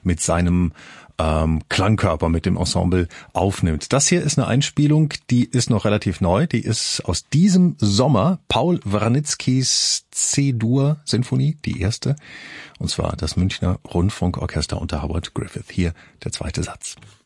mit seinem Klangkörper, mit dem Ensemble aufnimmt. Das hier ist eine Einspielung, die ist noch relativ neu. Die ist aus diesem Sommer, Paul Wranitzkys C-Dur-Sinfonie, die erste. Und zwar das Münchner Rundfunkorchester unter Howard Griffith. Hier der zweite Satz.